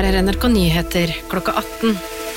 Her NRK Nyheter klokka 18.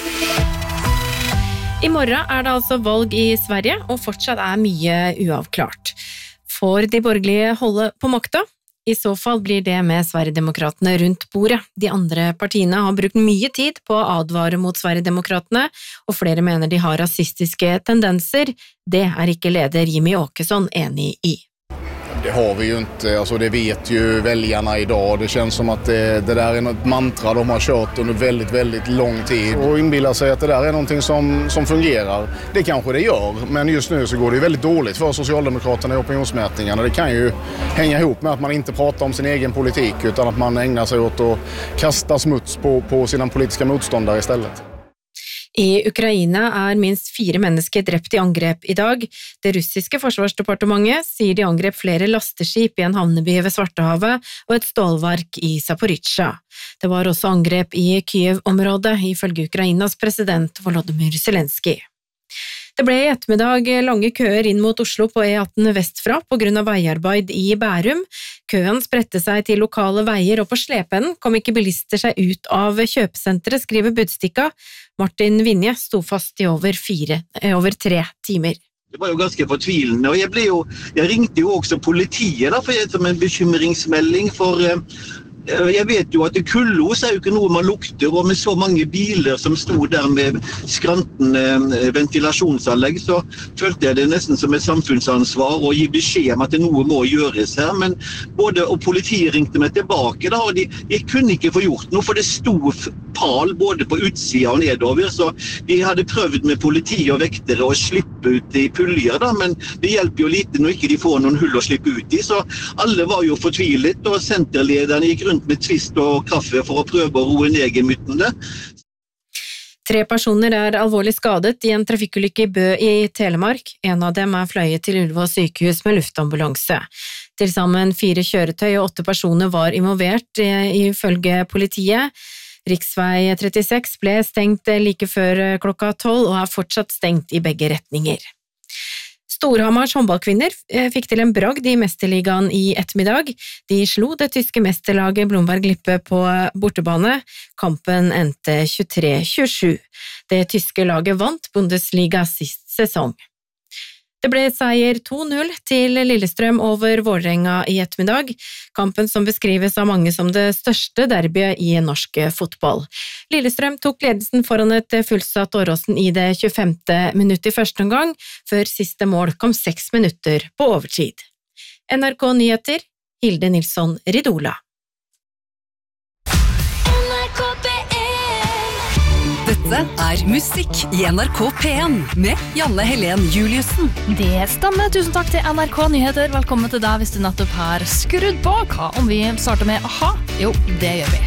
I morgen det altså valg i Sverige, og fortsatt mye uavklart. Får de borgerlige holde på makta? I så fall blir det med Sverigedemokratene rundt bordet. De andre partiene har brukt mye tid på å advare mot Sverigedemokratene, og flere mener de har rasistiske tendenser. Det ikke leder Jimmy Åkesson enig i. Det har vi ju inte, alltså det vet ju väljarna idag. Det känns som att det där något mantra de har kört under väldigt, väldigt lång tid. Och inbillar sig att det där någonting som fungerar. Det kanske det gör, men just nu så går det väldigt dåligt för Socialdemokraterna i opinionsmätningarna. Det kan ju hänga ihop med att man inte pratar om sin egen politik utan att man ägnar sig åt att kasta smuts på sina politiska motståndare istället. I Ukraina minst 4 mennesker drept i angrep i dag. Det russiske forsvarsdepartementet sier de angrep flere lasteskip i en havneby ved Svartehavet og et stålverk i Zaporizjzja. Det var også angrep i Kyiv-området, ifølge Ukrainas president Volodymyr Zelenskyj. Det ble i ettermiddag lange køer inn mot Oslo på E18 vestfra på grunn av veiarbeid i Bærum. Køen spredte seg til lokale veier, og på slepeenden kom ikke bilister seg ut av kjøpesenteret, skriver Budstikka. Martin Vinje sto fast i over 3 timer. Det var jo ganske fortvilende, og jeg ringte jo også politiet da, som en bekymringsmelding, for jeg vet jo at kullos jo ikke noe man lukter, og med så mange biler som stod der med skrantende ventilasjonsanlegg, så følte jeg det nesten som et samfunnsansvar å gi beskjed om at noe må gjøres her. Men og politiet ringte meg tilbake da, og de kunne ikke få gjort noe, for det stod pal både på utsida og nedover, så de hadde prøvd med politi og vektere å slippe ut i puljer da, men det hjelper jo lite når ikke de får noen hull å slippe ut i, så alle var jo fortvilet, og senterlederne gikk rundt med tvist og kaffe for å prøve å roe ned gemyttene. 3 personer alvorlig skadet i en trafikkulykke i Bø i Telemark. En av dem fløyet til Ullevål sykehus med luftambulanse. Til sammen 4 kjøretøy og 8 personer var involvert, ifølge politiet. Riksvei 36 ble stengt like før klokka 12 og fortsatt stengt i begge retninger. Storhamars håndballkvinner fikk til en bragd i Mesterligaen i ettermiddag. De slo det tyske mesterlaget Blomberg Lippe på bortebane. Kampen endte 23-27. Det tyske laget vant Bundesliga sist sesong. Det ble seier 2-0 til Lillestrøm over Vålerenga i ettermiddag, kampen som beskrives av mange som det største derbyet i norsk fotball. Lillestrøm tok ledelsen foran et fullsatt Åråsen i det 25. minutt i første omgang, før siste mål kom 6 minutter på overtid. NRK Nyheter, Hilde Nilsson Ridola. Dette musikk i NRK P1 med Janne Helen Juliussen. Det stemmer. Tusen takk til NRK Nyheter. Velkommen til deg hvis du nettopp har skrudd på. Hva om vi starter med AHA? Jo, det gjør vi.